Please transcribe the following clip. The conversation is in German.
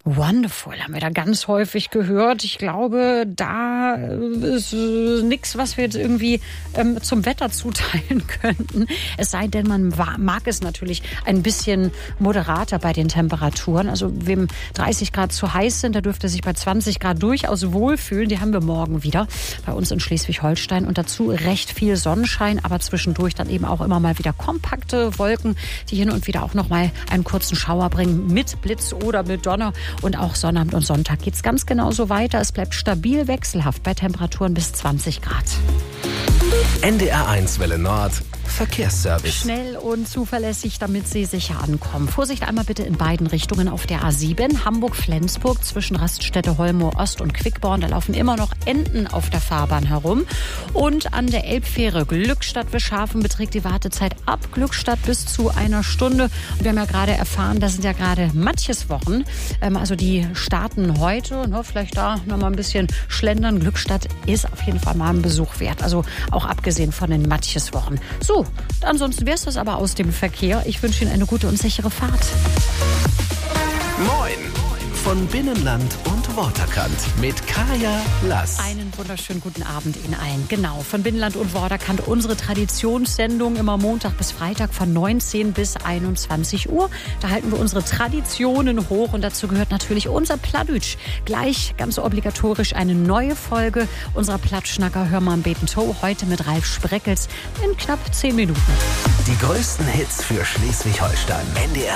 Wonderful haben wir da ganz häufig gehört. Ich glaube, da ist nichts, was wir jetzt irgendwie zum Wetter zuteilen könnten. Es sei denn, man mag es natürlich ein bisschen moderater bei den Temperaturen. Also wem 30 Grad zu heiß sind, der dürfte sich bei 20 Grad durchaus wohlfühlen. Die haben wir morgen wieder bei uns in Schleswig-Holstein. Und dazu recht viel Sonnenschein, aber zwischendurch dann eben auch immer mal wieder kompakte Wolken, die hin und wieder auch noch mal einen kurzen Schauer bringen mit Blitz oder mit Donner. Und auch Sonnabend und Sonntag geht es ganz genauso weiter. Es bleibt stabil wechselhaft bei Temperaturen bis 20 Grad. NDR1 Welle Nord. Verkehrsservice. Schnell und zuverlässig, damit Sie sicher ankommen. Vorsicht einmal bitte in beiden Richtungen auf der A7. Hamburg-Flensburg zwischen Raststätte Holmoor Ost und Quickborn. Da laufen immer noch Enten auf der Fahrbahn herum. Und an der Elbfähre Glückstadt-Wischhafen beträgt die Wartezeit ab Glückstadt bis zu 1 Stunde. Und wir haben ja gerade erfahren, das sind ja gerade Matjeswochen. Also die starten heute. Vielleicht da noch mal ein bisschen schlendern. Glückstadt ist auf jeden Fall mal ein Besuch wert. Also auch abgesehen von den Matjeswochen. So, ansonsten wäre es das aber aus dem Verkehr. Ich wünsche Ihnen eine gute und sichere Fahrt. Moin von Binnenland und Waterkant mit Kaya Lass. Einen wunderschönen guten Abend Ihnen allen. Genau, von Binnenland und Waterkant unsere Traditionssendung immer Montag bis Freitag von 19 bis 21 Uhr. Da halten wir unsere Traditionen hoch und dazu gehört natürlich unser Plattdütsch. Gleich ganz obligatorisch eine neue Folge unserer Plattschnacker Hör mal am Beten Toe. Heute mit Ralf Spreckels in knapp 10 Minuten. Die größten Hits für Schleswig-Holstein. NDR